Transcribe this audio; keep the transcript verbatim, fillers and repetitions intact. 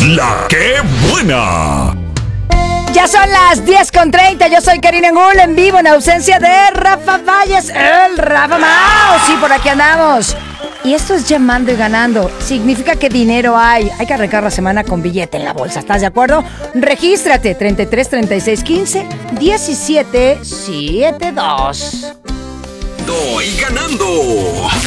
La que buena. Ya son las diez con treinta, yo soy Karina Ngul en vivo en ausencia de Rafa Valles, el Rafa Mau. Sí, por aquí andamos. Y esto es llamando y ganando. Significa que dinero hay. Hay que arrancar la semana con billete en la bolsa. ¿Estás de acuerdo? Regístrate. treinta y tres, treinta y seis, quince, diecisiete, setenta y dos. Doy ganando.